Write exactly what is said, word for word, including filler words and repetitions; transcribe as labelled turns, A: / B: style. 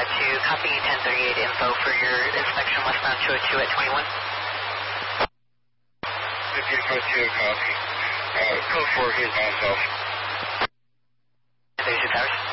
A: two, copy ten thirty-eight info for your inspection westbound two oh two at twenty-one.
B: fifteen foot two, copy. Uh, code four, here's myself.
A: thirty-six hours.